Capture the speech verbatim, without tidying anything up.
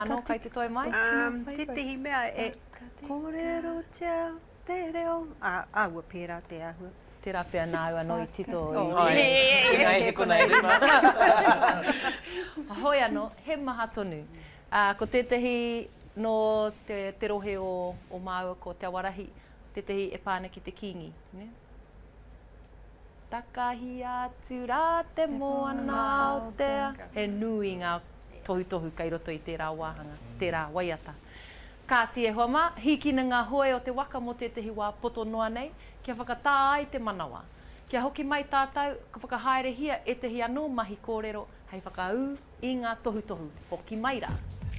Ano, kai te toi mai? Um, te tehi mea e kōrero tia te reo. Ah, ahua pērā te ahua. Te rapea nā ua no i tito i. Oh, yeah, yeah, yeah. He kona e rima. Hoi anō, he maha tonu. Uh, ko tētahi no te, te rohe o, o Māua ko te awarahi, tētahi e pāna ki te kingi. Ne? Takahi atu rā te moana Aotea. He nui ngā tohu tohu kai roto i tērā wāhanga, tērā waiata. Kā tie homa, hikina ngā hoe o te waka mo tētahi wā poto noa nei, kia whakatā ai te manawa. Kia hoki mai tātou, ka whakahaere hia e tehi anō mahi kōrero, hei whakau i ngā tohu tohu, hoki mai rā.